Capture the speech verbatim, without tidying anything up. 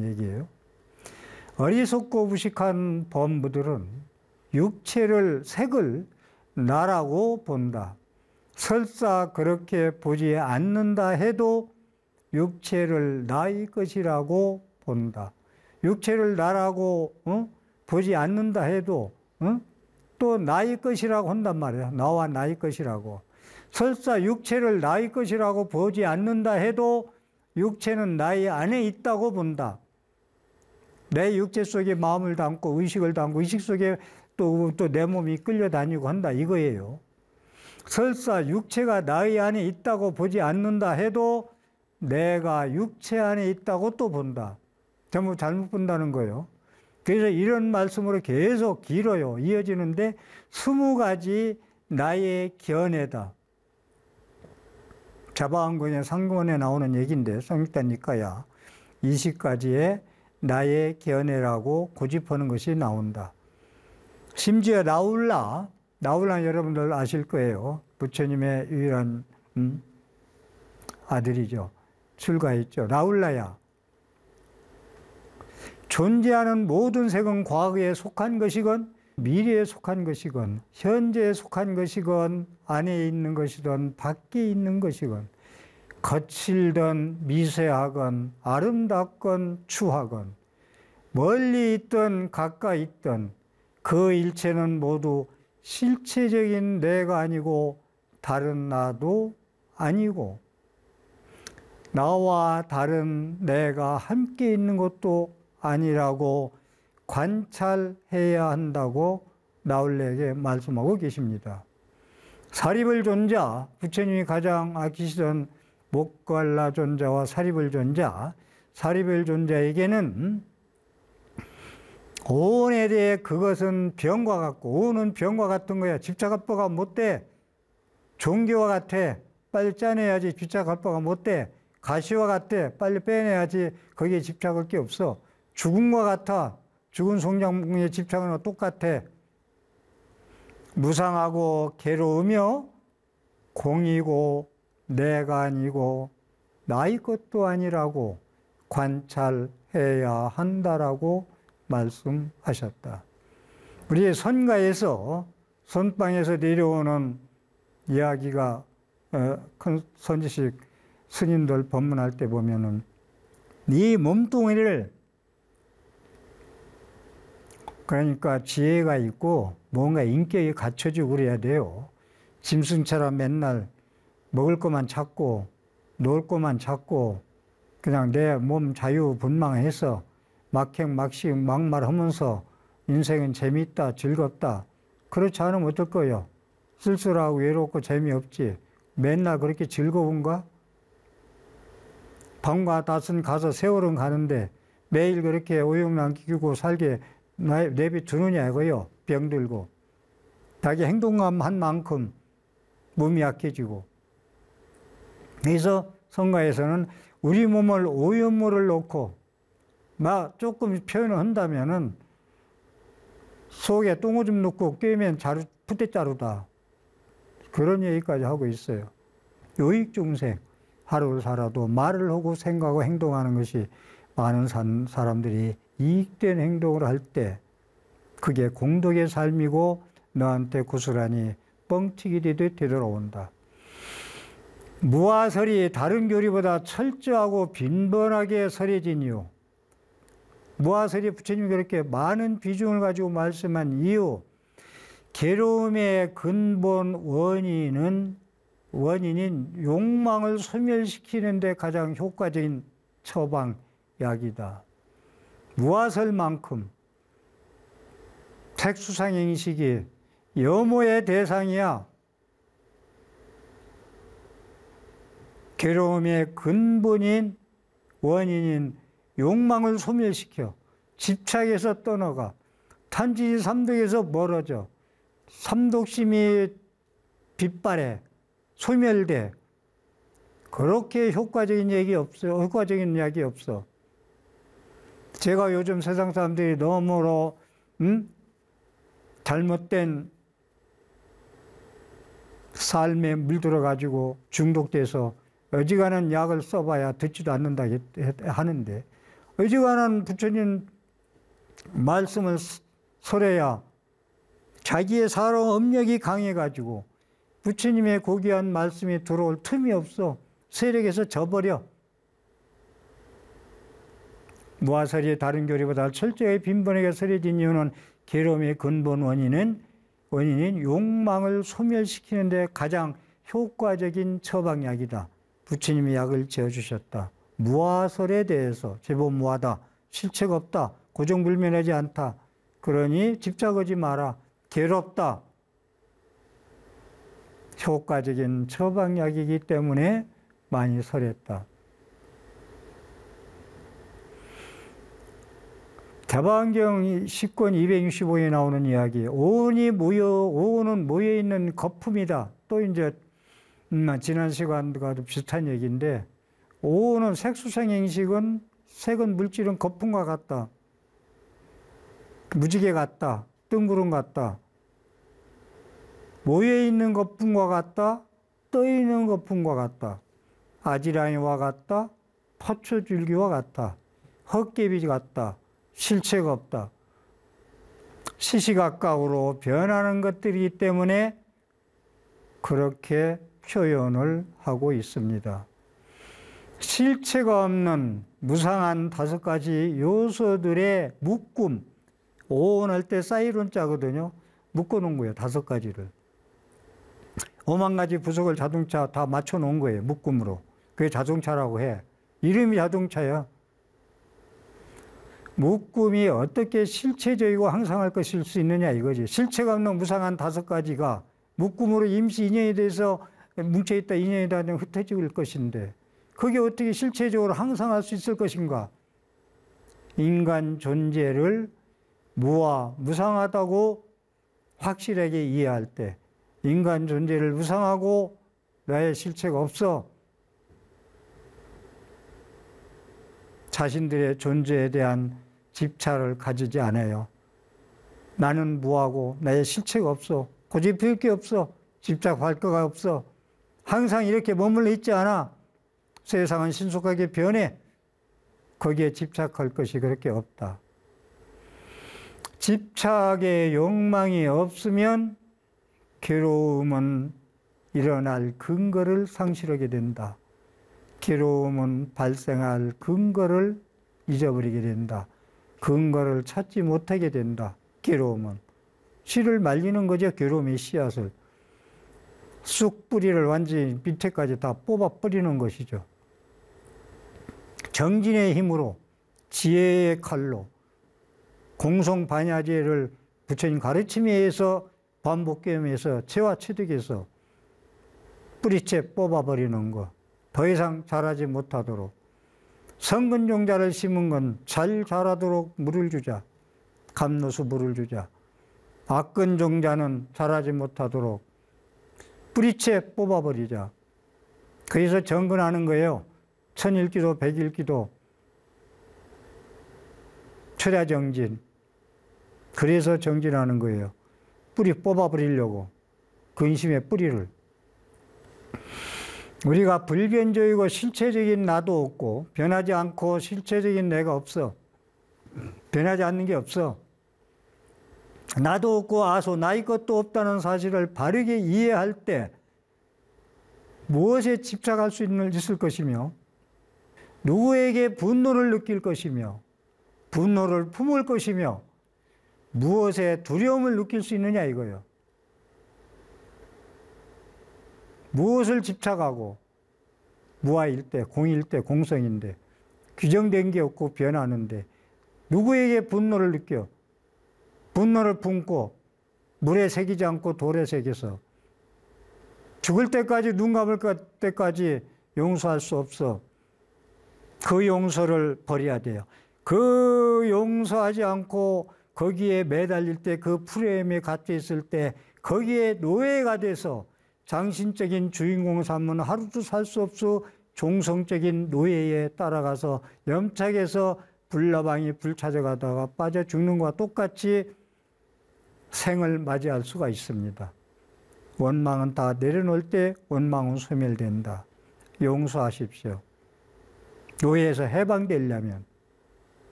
얘기예요. 어리석고 무식한 범부들은 육체를, 색을 나라고 본다. 설사 그렇게 보지 않는다 해도 육체를 나의 것이라고 본다. 육체를 나라고 어? 보지 않는다 해도 어? 또 나의 것이라고 한단 말이야. 나와 나의 것이라고. 설사 육체를 나의 것이라고 보지 않는다 해도 육체는 나의 안에 있다고 본다. 내 육체 속에 마음을 담고 의식을 담고 의식 속에 또, 또 내 몸이 끌려다니고 한다 이거예요. 설사 육체가 나의 안에 있다고 보지 않는다 해도 내가 육체 안에 있다고 또 본다. 전부 잘못 본다는 거예요. 그래서 이런 말씀으로 계속 길어요. 이어지는데 스무 가지 나의 견해다. 자바한권의 상권에 나오는 얘기인데 성육단 니까야 이십 가지의 나의 견해라고 고집하는 것이 나온다. 심지어 나울라, 나울라 여러분들 아실 거예요. 부처님의 유일한 음, 아들이죠. 출가했죠. 나울라야. 존재하는 모든 색은 과거에 속한 것이건 미래에 속한 것이건 현재에 속한 것이건 안에 있는 것이든 밖에 있는 것이건 거칠든 미세하건 아름답건 추하건 멀리 있든 가까이 있든 그 일체는 모두 실체적인 내가 아니고 다른 나도 아니고 나와 다른 내가 함께 있는 것도 아니라고 관찰해야 한다고 나울레에게 말씀하고 계십니다. 사리불 존자, 부처님이 가장 아끼시던 목갈라 존자와 사리불 존자, 사리불 존자에게는 오온에 대해 그것은 병과 같고, 오온은 병과 같은 거야. 집착할 바가 못 돼. 종교와 같아. 빨리 짜내야지 집착할 바가 못 돼. 가시와 같아. 빨리 빼내야지 거기에 집착할 게 없어. 죽음과 같아. 죽은 송장에 집착하는 거 똑같아. 무상하고 괴로우며 공이고 내가 아니고 나의 것도 아니라고 관찰해야 한다라고 말씀하셨다. 우리 선가에서 선방에서 내려오는 이야기가 어, 큰 선지식 스님들 법문할 때 보면은 네 몸뚱이를 그러니까 지혜가 있고 뭔가 인격이 갖춰지고 그래야 돼요. 짐승처럼 맨날 먹을 것만 찾고 놀 것만 찾고 그냥 내 몸 자유분방해서 막행막식 막말하면서 인생은 재미있다 즐겁다 그렇지 않으면 어떨 거예요? 쓸쓸하고 외롭고 재미없지. 맨날 그렇게 즐거운가? 밤과 낮은 가서 세월은 가는데 매일 그렇게 오용남기고 살게 내비 두느냐 이거요. 병들고 자기 행동감 한 만큼 몸이 약해지고. 그래서 성가에서는 우리 몸을 오염물을 놓고 막 조금 표현을 한다면은 속에 똥오줌 넣고 꿰면 자루, 푸대자루다. 그런 얘기까지 하고 있어요. 요익중생, 하루를 살아도 말을 하고 생각하고 행동하는 것이 많은 사람들이 이익된 행동을 할 때 그게 공덕의 삶이고 너한테 고스란히 뻥튀기 되돌아온다. 무아설이 다른 교리보다 철저하고 빈번하게 설해진 이유, 무아설이 부처님이 그렇게 많은 비중을 가지고 말씀한 이유, 괴로움의 근본 원인은 원인인 욕망을 소멸시키는 데 가장 효과적인 처방약이다. 무아설만큼 색수상행식이 염호의 대상이야. 괴로움의 근본인 원인인 욕망을 소멸시켜 집착에서 떠나가 탄지 삼독에서 멀어져 삼독심이 빗발해 소멸돼. 그렇게 효과적인 얘기 없어. 효과적인 이야기 없어. 제가 요즘 세상 사람들이 너무로 음? 잘못된 삶에 물들어가지고 중독돼서 어지간한 약을 써봐야 듣지도 않는다 하는데 어지간한 부처님 말씀을 설해야 자기의 사랑 업력이 강해가지고 부처님의 고귀한 말씀이 들어올 틈이 없어. 세력에서 져버려. 무아설이 다른 교리보다 철저히 빈번하게 설해진 이유는 괴로움의 근본 원인은 원인인 욕망을 소멸시키는 데 가장 효과적인 처방약이다. 부처님이 약을 지어주셨다. 무아설에 대해서 제법 무하다. 실체가 없다. 고정불면하지 않다. 그러니 집착하지 마라. 괴롭다. 효과적인 처방약이기 때문에 많이 설했다. 대방경 십 권 이백육십오 호에 나오는 이야기. 오온이 모여, 오온은 모여있는 거품이다. 또 이제, 음, 지난 시간과도 비슷한 얘기인데, 오온은 색수생행식은, 색은 물질은 거품과 같다. 무지개 같다. 뜬구름 같다. 모여있는 거품과 같다. 떠있는 거품과 같다. 아지랑이와 같다. 퍼초줄기와 같다. 헛개비 같다. 실체가 없다. 시시각각으로 변하는 것들이기 때문에 그렇게 표현을 하고 있습니다. 실체가 없는 무상한 다섯 가지 요소들의 묶음, 오온할 때 사이론자거든요. 묶어놓은 거예요. 다섯 가지를. 오만 가지 부속을 자동차 다 맞춰놓은 거예요. 묶음으로. 그게 자동차라고 해. 이름이 자동차야. 묶음이 어떻게 실체적이고 항상할 것일 수 있느냐 이거지. 실체가 없는 무상한 다섯 가지가 묶음으로 임시 인연이 돼서 뭉쳐있다 인연이 되면 흩어질 것인데 그게 어떻게 실체적으로 항상할 수 있을 것인가. 인간 존재를 무아, 무상하다고 확실하게 이해할 때 인간 존재를 무상하고 나의 실체가 없어. 자신들의 존재에 대한 집착을 가지지 않아요. 나는 무하고 나의 실체가 없어. 고집필 게 없어. 집착할 거가 없어. 항상 이렇게 머물러 있지 않아. 세상은 신속하게 변해. 거기에 집착할 것이 그렇게 없다. 집착의 욕망이 없으면 괴로움은 일어날 근거를 상실하게 된다. 괴로움은 발생할 근거를 잊어버리게 된다. 근거를 찾지 못하게 된다. 괴로움은. 씨를 말리는 거죠. 괴로움의 씨앗을. 쑥 뿌리를 완전히 밑에까지 다 뽑아 버리는 것이죠. 정진의 힘으로 지혜의 칼로 공성반야제를 부처님 가르침에 의해서 반복경에서 채와 취득해서 뿌리채 뽑아버리는 것. 더 이상 자라지 못하도록. 성근종자를 심은 건 잘 자라도록 물을 주자. 감로수 물을 주자. 악근종자는 자라지 못하도록 뿌리채 뽑아버리자. 그래서 정근하는 거예요. 천일기도, 백일기도, 철야정진. 그래서 정진하는 거예요. 뿌리 뽑아버리려고. 근심의 뿌리를. 우리가 불변적이고 실체적인 나도 없고 변하지 않고 실체적인 내가 없어. 변하지 않는 게 없어. 나도 없고 아소 나의 것도 없다는 사실을 바르게 이해할 때 무엇에 집착할 수 있을 것이며 누구에게 분노를 느낄 것이며 분노를 품을 것이며 무엇에 두려움을 느낄 수 있느냐 이거예요. 무엇을 집착하고 무아일 때, 공일 때, 공성인데 규정된 게 없고 변하는데 누구에게 분노를 느껴? 분노를 품고 물에 새기지 않고 돌에 새겨서 죽을 때까지 눈 감을 때까지 용서할 수 없어. 그 용서를 버려야 돼요. 그 용서하지 않고 거기에 매달릴 때 그 프레임에 갇혀 있을 때 거기에 노예가 돼서 장신적인 주인공 삼는 하루도 살 수 없어 종성적인 노예에 따라가서 염착해서 불나방이 불 찾아가다가 빠져 죽는 것과 똑같이 생을 맞이할 수가 있습니다. 원망은 다 내려놓을 때 원망은 소멸된다. 용서하십시오. 노예에서 해방되려면